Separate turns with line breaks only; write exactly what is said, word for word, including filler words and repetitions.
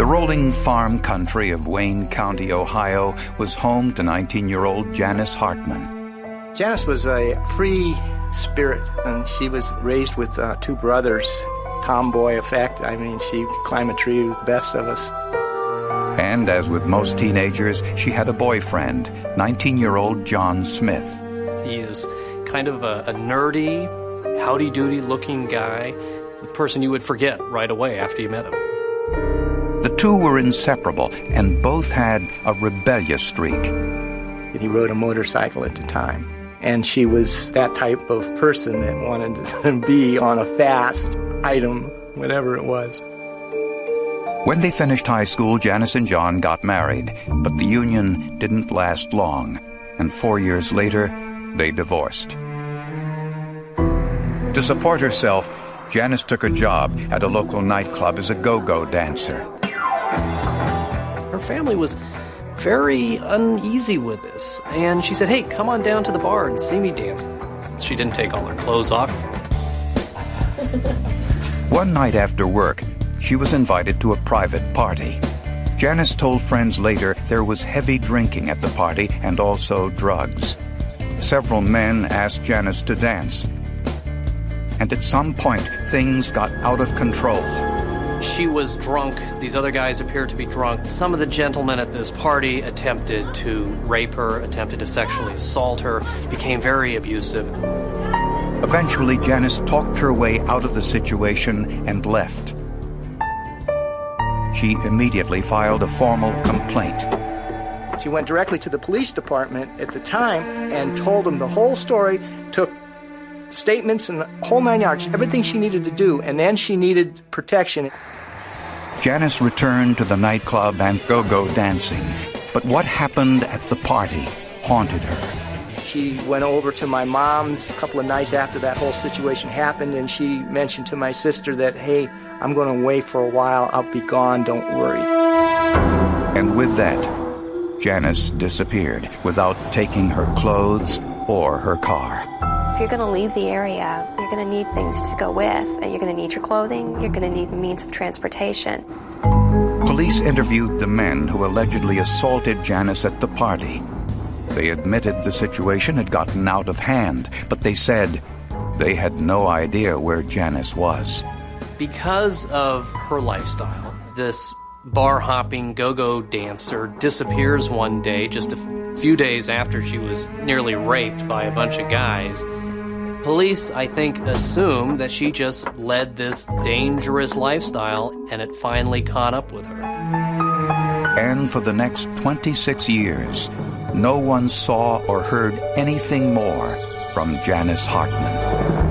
rolling farm country of Wayne County, Ohio, was home to nineteen-year-old Janice Hartman.
Janice was a free spirit, and she was raised with uh, two brothers. Tomboy effect. I mean, she could climb a tree with the best of us.
And as with most teenagers, she had a boyfriend, nineteen-year-old John Smith.
He is kind of a, a nerdy, howdy-doody looking guy, the person you would forget right away after you met him.
The two were inseparable, and both had a rebellious streak.
He rode a motorcycle at the time, and she was that type of person that wanted to be on a fast item, whatever it was.
When they finished high school, Janice and John got married, but the union didn't last long, and four years later, they divorced. To support herself, Janice took a job at a local nightclub as a go-go dancer.
Her family was very uneasy with this, and she said, "Hey, come on down to the bar and see me dance." She didn't take all her clothes off.
One night after work, she was invited to a private party. Janice told friends later there was heavy drinking at the party and also drugs. Several men asked Janice to dance, and at some point, things got out of control.
She was drunk. These other guys appeared to be drunk. Some of the gentlemen at this party attempted to rape her, attempted to sexually assault her, became very abusive.
Eventually, Janice talked her way out of the situation and left. She immediately filed a formal complaint.
She went directly to the police department at the time and told them the whole story, took statements and the whole nine yards, everything she needed to do, and then she needed protection.
Janice returned to the nightclub and go-go dancing, but what happened at the party haunted her.
She went over to my mom's a couple of nights after that whole situation happened, and she mentioned to my sister that, "Hey, I'm going to wait for a while. I'll be gone. Don't worry."
And with that, Janice disappeared without taking her clothes or her car.
If you're going to leave the area, you're going to need things to go with, and you're going to need your clothing, you're going to need means of transportation.
Police interviewed the men who allegedly assaulted Janice at the party. They admitted the situation had gotten out of hand, but they said they had no idea where Janice was.
Because of her lifestyle, this bar-hopping go-go dancer disappears one day just a few days after she was nearly raped by a bunch of guys. Police, I think, assume that she just led this dangerous lifestyle and it finally caught up with her.
And for the next twenty-six years, no one saw or heard anything more from Janice Hartman.